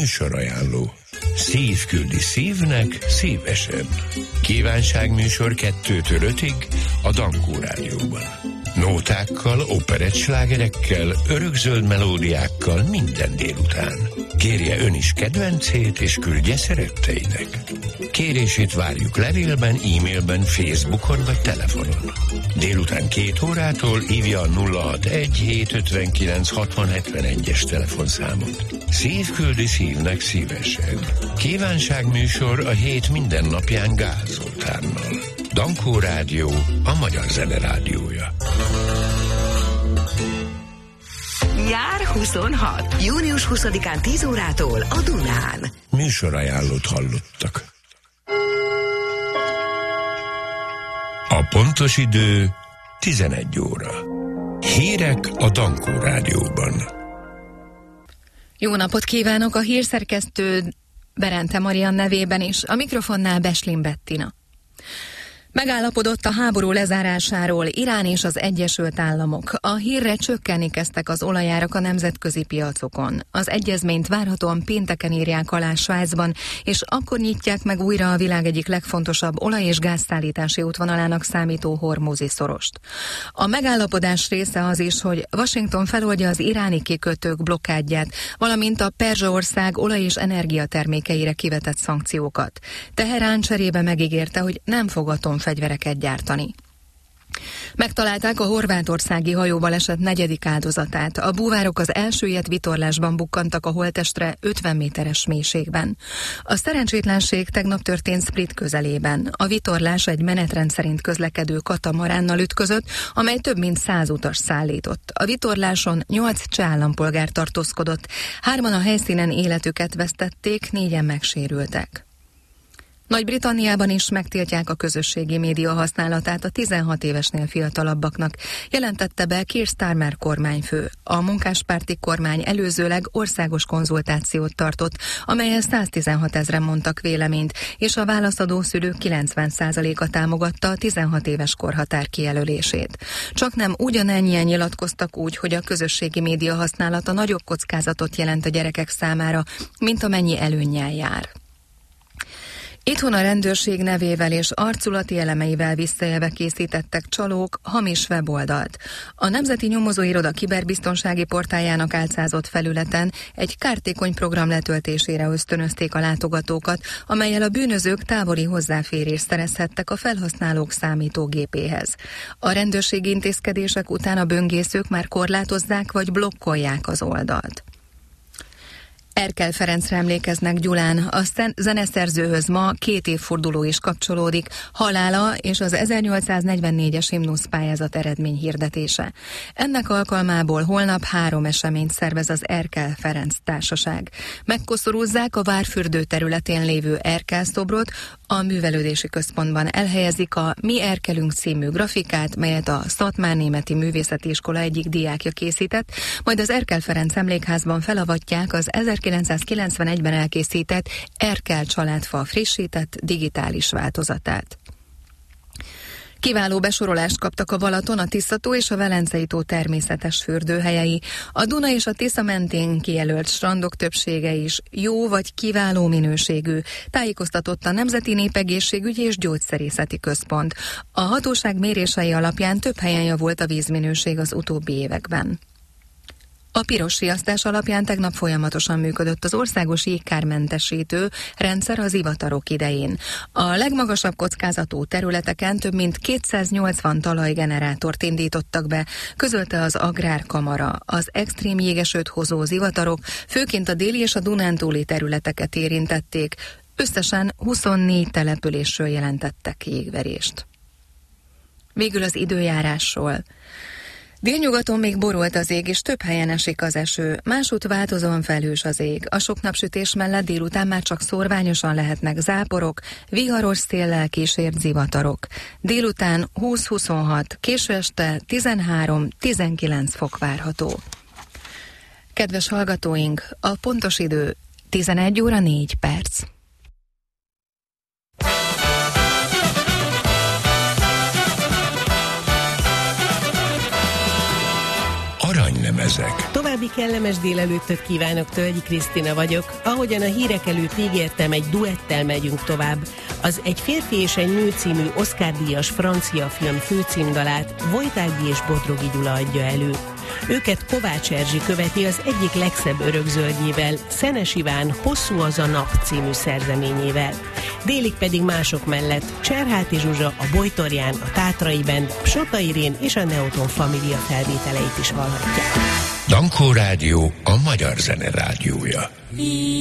Műsorajánló. Szív küldi szívnek, szívesebb. Kívánságműsor 2-től 5-ig a Dankó Rádióban. Nótákkal, operettslágerekkel, örökzöld melódiákkal minden délután. Kérje ön is kedvencét, és küldje szeretteinek. Kérését várjuk levélben, e-mailben, Facebookon vagy telefonon. Délután 2 órától hívja a 061-759-6071-es telefonszámot. Szív küldi szívnek, szívesebb. Kívánságműsor a hét minden napján Gál Zoltánnal. Dankó Rádió, a magyar zene rádiója. Nyár 26. Június 20-án 10 órától a Dunán. Műsorajánlót hallottak. A pontos idő 11 óra. Hírek a Dankó Rádióban. Jó napot kívánok, a hírszerkesztő Berente Marian nevében is, a mikrofonnál Beslin Bettina. Megállapodott a háború lezárásáról Irán és az Egyesült Államok. A hírre csökkenni kezdtek az olajárak a nemzetközi piacokon. Az egyezményt várhatóan pénteken írják alá Svájcban, és akkor nyitják meg újra a világ egyik legfontosabb olaj- és gázszállítási útvonalának számító Hormuzi szorost. A megállapodás része az is, hogy Washington feloldja az iráni kikötők blokkádját, valamint a Perzsaország olaj- és energiatermékeire kivetett szankciókat. Teherán cserébe megígérte, hogy nem fog atomfegyvereket gyártani. Megtalálták a horvátországi hajóbaleset 4. áldozatát. A búvárok az elsüllyedt vitorlásban bukkantak a holttestre 50 méteres mélységben. A szerencsétlenség tegnap történt Split közelében. A vitorlás egy menetrend szerint közlekedő katamaránnal ütközött, amely több mint 100 utas szállított. A vitorláson 8 cseh állampolgár tartózkodott, 3-an a helyszínen életüket vesztették, 4-en megsérültek. Nagy-Britanniában is megtiltják a közösségi média használatát a 16 évesnél fiatalabbaknak, jelentette be Keir Starmer kormányfő. A munkáspárti kormány előzőleg országos konzultációt tartott, amelyen 116 000 mondtak véleményt, és a válaszadó szülők 90%-a támogatta a 16 éves korhatár kijelölését. Csaknem ugyanennyien nyilatkoztak úgy, hogy a közösségi média használata nagyobb kockázatot jelent a gyerekek számára, mint amennyi előnnyel jár. Itthon a rendőrség nevével és arculati elemeivel visszaélve készítettek csalók hamis weboldalt. A Nemzeti Nyomozóiroda kiberbiztonsági portáljának álcázott felületen egy kártékony program letöltésére ösztönözték a látogatókat, amellyel a bűnözők távoli hozzáférést szerezhettek a felhasználók számítógépéhez. A rendőrségi intézkedések után a böngészők már korlátozzák vagy blokkolják az oldalt. Erkel Ferencre emlékeznek Gyulán. A zeneszerzőhöz ma 2 évforduló is kapcsolódik, halála és az 1844-es himnusz pályázat eredményhirdetése. Ennek alkalmából holnap 3 eseményt szervez az Erkel Ferenc Társaság. Megkoszorúzzák a Várfürdő területén lévő Erkel szobrot, a művelődési központban elhelyezik a Mi Erkelünk című grafikát, melyet a Szatmárnémeti Művészeti Iskola egyik diákja készített, majd az Erkel Ferenc emlékházban felavatják az 1991-ben elkészített Erkel családfa frissített digitális változatát. Kiváló besorolást kaptak a Balaton, a Tisza-tó és a Velencei-tó természetes fürdőhelyei. A Duna és a Tisza mentén kijelölt strandok többsége is jó vagy kiváló minőségű, tájékoztatott a Nemzeti Népegészségügyi és Gyógyszerészeti Központ. A hatóság mérései alapján több helyen javult a vízminőség az utóbbi években. A piros riasztás alapján tegnap folyamatosan működött az országos jégkármentesítő rendszer az ivatarok idején. A legmagasabb kockázatú területeken több mint 280 talajgenerátort indítottak be, közölte az Agrárkamara. Az extrém jégesőt hozó zivatarok főként a déli és a Dunántúli területeket érintették, összesen 24 településről jelentettek jégverést. Végül az időjárásról. Délnyugaton még borolt az ég, és több helyen esik az eső, másút változóan felhős az ég. A sok napsütés mellett délután már csak szórványosan lehetnek záporok, viharos széllel kísért zivatarok. Délután 20-26, késő este 13-19 fok várható. Kedves hallgatóink, a pontos idő 11 óra 4 perc. Aranylemezek. További kellemes délelőttöt kívánok, Tölgyi Krisztina vagyok. Ahogyan a hírek előtt ígértem, egy duettel megyünk tovább. Az Egy férfi és egy nő című Oscar-díjas francia film főcímdalát Vojtágyi és Bodrogi Gyula adja elő. Őket Kovács Erzsi követi az egyik legszebb örökzöldjével, Szenes Iván Hosszú az a nap című szerzeményével. Délig pedig mások mellett Cserháti Zsuzsa, a Bojtorján, a Tátrai Band, Sota Irén és a Neoton Família felvételeit is hallhatják. Dankó Rádió a magyar zene rádiója.